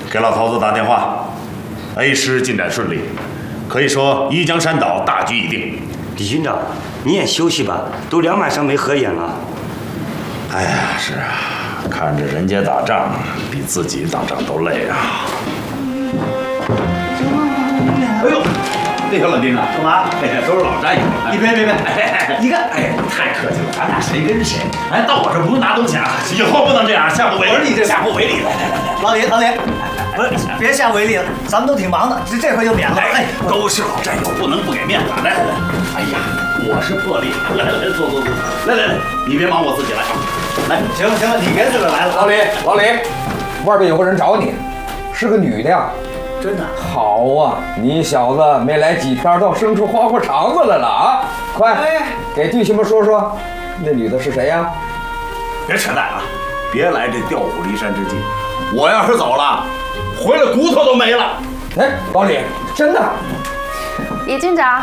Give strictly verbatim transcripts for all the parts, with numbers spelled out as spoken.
给老头子打电话 ，A 师进展顺利，可以说宜江山岛大局已定。 李军长，你也休息吧，都两晚上没合眼了。 哎呀，是啊，看着人家打仗，比自己打仗都累啊。哎呦！ 那个老丁啊，干嘛？哎呀，都是老战友。你别别别，你看，哎，太客气了，咱俩谁跟谁？哎，到我这不用拿东西啊，以后不能这样，下不为例。你这下不为例。来来来来， 老李老李，不是别下为例了，咱们都挺忙的，这这回就免了。哎， 都是老战友，不能不给面子。来来来，哎呀，我是破例。来来来，坐坐坐。来来来，你别忙，我自己来。来， 行了行了，你别自个来了。 老李老李，外边有个人找你，是个女的呀。 真的好啊！你小子没来几天，倒生出花花肠子来了啊！快，给弟兄们说说，那女的是谁呀？ 别扯淡啊！别来这调虎离山之计。我要是走了，回来骨头都没了。 哎，老李，真的？ 李军长，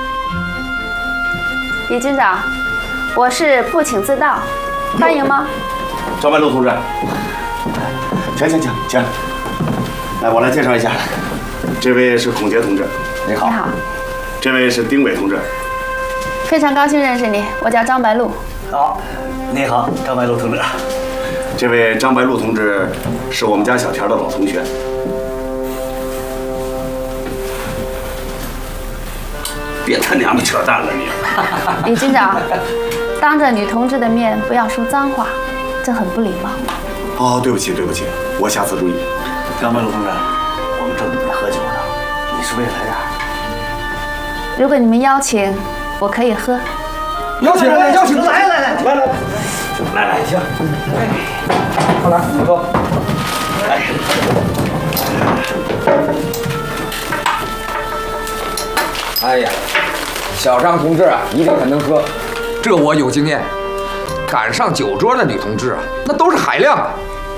李军长，我是不请自到，欢迎吗？ 张白露同志，请请请请。 来，我来介绍一下，这位是孔杰同志，你好。 你好。 这位是丁伟同志， 非常高兴认识你，我叫张白露。 好，你好，张白露同志。 这位张白露同志是我们家小田的老同学。别他娘的扯淡了你！ 李军长，当着女同志的面不要说脏话，这很不礼貌。 哦，对不起对不起，我下次注意。 张白露同志，我们正准备喝酒呢，你是不是也来点？ 如果你们邀请，我可以喝。 邀请来，邀请来来来来来来来来，行，快来，我坐。哎呀，小张同志啊，一定很能喝，这我有经验。赶上酒桌的女同志啊，那都是海量的。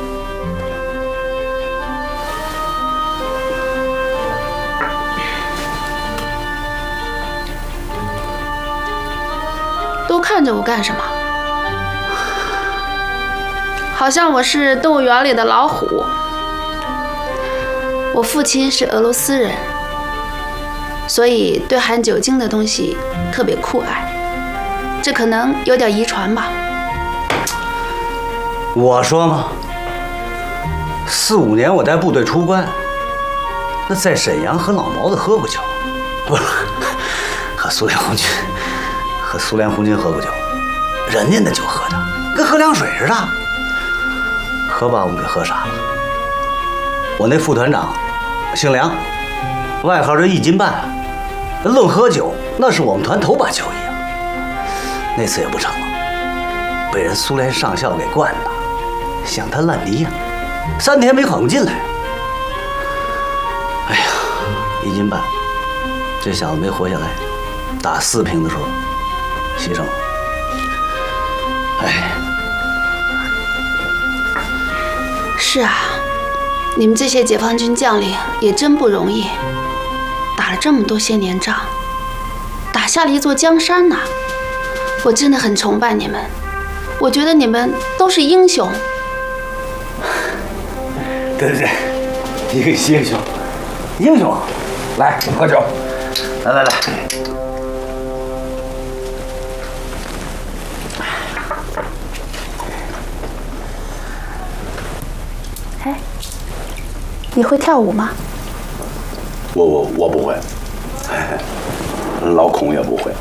都看着我干什么？好像我是动物园里的老虎。我父亲是俄罗斯人，所以对含酒精的东西特别酷爱，这可能有点遗传吧。 我说嘛，四五年我在部队出关，那在沈阳和老毛子喝过酒，不是和苏联红军。 和苏联红军喝过酒，人家那酒喝的跟喝凉水似的，可把我们给喝傻了。我那副团长姓梁，外号叫一斤半，论喝酒那是我们团头把交椅啊。那次也不成了，被人苏联上校给灌的像滩烂泥呀，三天没缓过劲来。哎呀，一斤半，这小子没活下来，打四瓶的时候。 牺牲了，哎， 是啊，你们这些解放军将领也真不容易，打了这么多些年仗，打下了一座江山呐！我真的很崇拜你们，我觉得你们都是英雄。 对对对，一个英雄，英雄， 来喝酒， 来来来。 哎，你会跳舞吗？ 我我我不会，老孔也不会，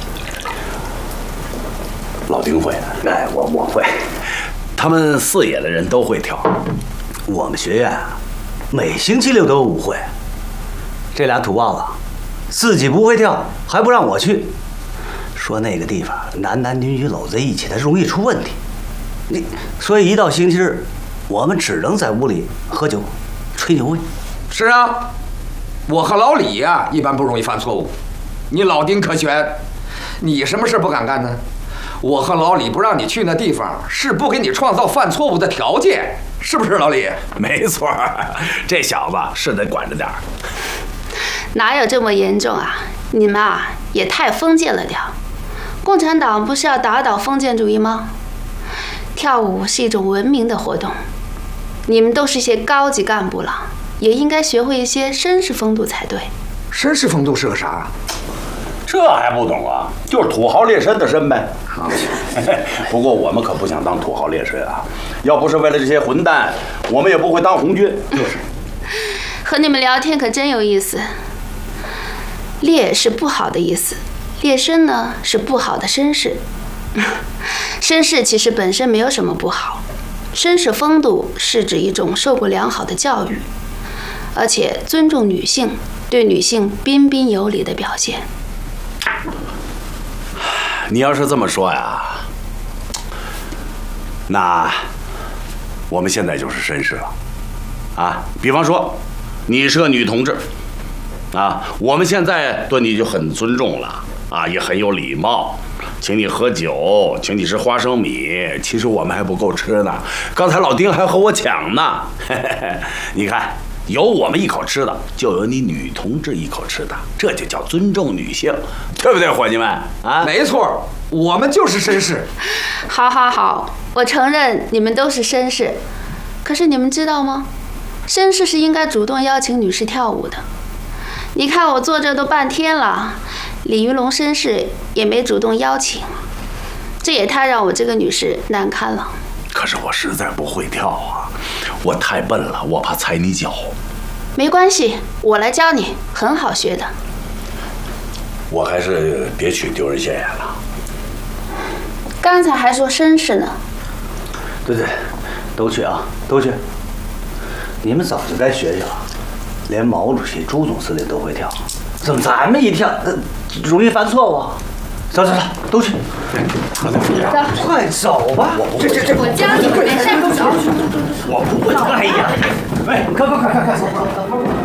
老丁会。 哎，我我会。 他们四野的人都会跳。 我们学院啊，每星期六都有舞会。这俩土包子自己不会跳，还不让我去，说那个地方男男女女搂在一起，它容易出问题。你所以一到星期日。 我们只能在屋里喝酒、吹牛味。 是啊，我和老李呀、啊，一般不容易犯错误。你老丁可全，你什么事不敢干呢？我和老李不让你去那地方，是不给你创造犯错误的条件，是不是老李？ 没错，这小子是得管着点儿。 哪有这么严重啊？你们啊也太封建了点儿。共产党不是要打倒封建主义吗？跳舞是一种文明的活动。 你们都是些高级干部了，也应该学会一些绅士风度才对。 绅士风度是个啥？ 这还不懂啊？就是土豪劣绅的绅呗。不过我们可不想当土豪劣绅啊！要不是为了这些混蛋，我们也不会当红军。就是。 和你们聊天可真有意思。劣是不好的意思，劣绅呢是不好的绅士。绅士其实本身没有什么不好，绅士风度是指一种受过良好的教育，而且尊重女性，对女性彬彬有礼的表现。 你要是这么说呀，那我们现在就是绅士了，啊，比方说，你是个女同志，啊，我们现在对你就很尊重了，啊，也很有礼貌，请你喝酒，请你吃花生米，其实我们还不够吃呢，刚才老丁还和我抢呢，嘿嘿嘿，你看。有我们一口吃的，就有你女同志一口吃的，这就叫尊重女性，对不对，伙计们？啊， 没错，我们就是绅士。 好，好，好，我承认你们都是绅士，可是你们知道吗？绅士是应该主动邀请女士跳舞的。你看我坐这都半天了，李云龙绅士也没主动邀请，这也太让我这个女士难堪了。 可是我实在不会跳啊，我太笨了，我怕踩你脚。 没关系，我来教你，很好学的。 我还是别去丢人现眼了。 刚才还说绅士呢。 对对，都去啊，都去。你们早就该学学了，连毛主席、朱总司令都会跳，怎么咱们一跳，呃，容易犯错误？走走走，都去。 走， 快走吧！ 我不会，这这我教你们，没事。 我不会。 哎呀，喂，快快快快快走走走！